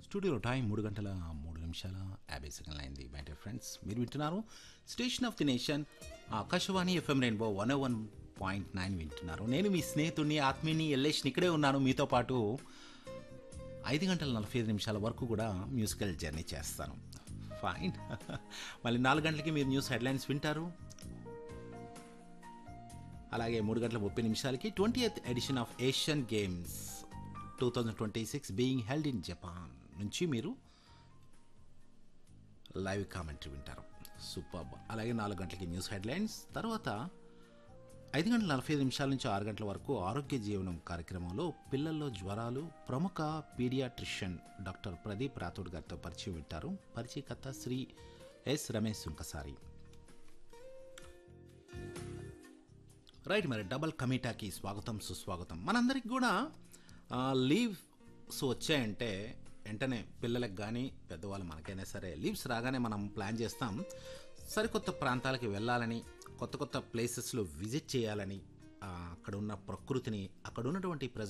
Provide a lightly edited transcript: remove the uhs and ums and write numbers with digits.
స్టూడియోలో టైం 3 గంటల 3 నిమిషాల 50 సెకండ్లు అయింది. మై డియర్ ఫ్రెండ్స్, మీరు వింటున్నారు station of the nation Akashvani FM rainbow 101.9 వింటున్నారు. నేను మీ స్నేహితుడిని ఆత్మీయుని ఎల్లేష్ని ఇక్కడే ఉన్నాను. మీతో పాటు 5 గంటల 45 నిమిషాల వరకు కూడా మ్యూజికల్ జర్నీ చేస్తాను. ఫైన్. మళ్ళీ 4 గంటలకి మీరు న్యూస్ హెడ్లైన్స్ వింటారు. అలాగే 3 గంటల 30 నిమిషాలకి 20th edition of Asian games 2026 being held in Japan నుంచి మీరు లైవ్ కామెంటరీ వింటారు. సూపర్. అలాగే 4 గంటలకి న్యూస్ హెడ్లైన్స్ తర్వాత 5 గంటల 45 నిమిషాల నుంచి 6 గంటల వరకు ఆరోగ్య జీవనం కార్యక్రమంలో పిల్లల్లో జ్వరాలు ప్రముఖ పీడియాట్రిషియన్ డాక్టర్ ప్రదీప్ రాథోడ్ గారితో పరిచయం వింటారు. పరిచయకర్త శ్రీ ఎస్ రమేష్ సుంకసారి. రైట్, మరి డబల్ కమిటాకి స్వాగతం సుస్వాగతం. మనందరికి కూడా లీవ్స్ వచ్చాయంటే వెంటనే పిల్లలకు కానీ పెద్దవాళ్ళు మనకైనా సరే లీవ్స్ రాగానే మనం ప్లాన్ చేస్తాం సరికొత్త ప్రాంతాలకి వెళ్ళాలని, కొత్త కొత్త ప్లేసెస్లో విజిట్ చేయాలని, అక్కడ ఉన్న ప్రకృతిని, అక్కడ ఉన్నటువంటి